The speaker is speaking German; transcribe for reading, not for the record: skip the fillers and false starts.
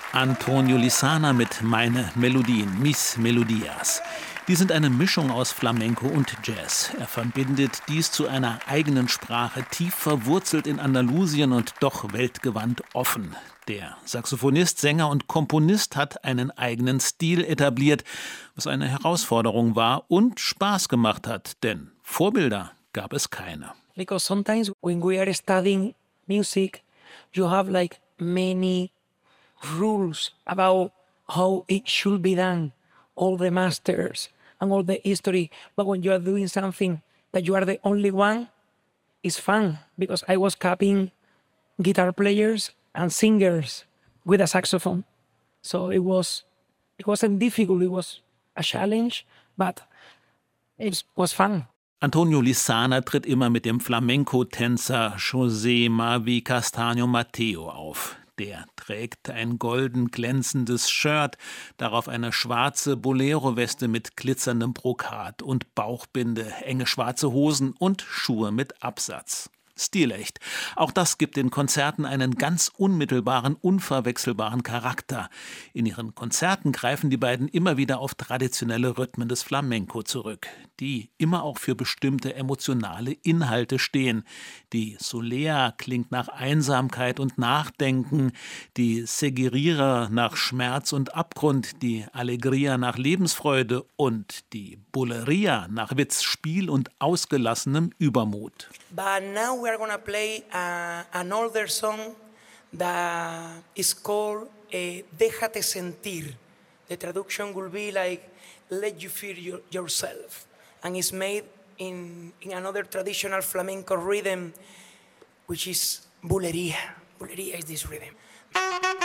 Antonio Lizana mit Meine Melodien, Mis Melodias. Die sind eine Mischung aus Flamenco und Jazz. Er verbindet dies zu einer eigenen Sprache, tief verwurzelt in Andalusien und doch weltgewandt offen. Der Saxophonist, Sänger und Komponist hat einen eigenen Stil etabliert, was eine Herausforderung war und Spaß gemacht hat, denn Vorbilder gab es keine. Because sometimes when we are studying music, you have like many rules about how it should be done, all the masters and all the history. But when you are doing something that you are the only one, it's fun because I was copying guitar players and singers with a saxophone. So it wasn't difficult, it was a challenge, but it was fun. Antonio Lizana tritt immer mit dem Flamenco-Tänzer José Mavi Castaño Mateo auf. Der trägt ein golden glänzendes Shirt, darauf eine schwarze Bolero-Weste mit glitzerndem Brokat und Bauchbinde, enge schwarze Hosen und Schuhe mit Absatz. Stilecht. Auch das gibt den Konzerten einen ganz unmittelbaren, unverwechselbaren Charakter. In ihren Konzerten greifen die beiden immer wieder auf traditionelle Rhythmen des Flamenco zurück, die immer auch für bestimmte emotionale Inhalte stehen. Die Solea klingt nach Einsamkeit und Nachdenken, die Seguirira nach Schmerz und Abgrund, die Alegria nach Lebensfreude und die Bulería nach Witz, Spiel und ausgelassenem Übermut. But now we are gonna play an older song that is called Déjate Sentir. The traduction will be like Let You Feel Yourself. And it's made in another traditional flamenco rhythm, which is bulería. Bulería is this rhythm.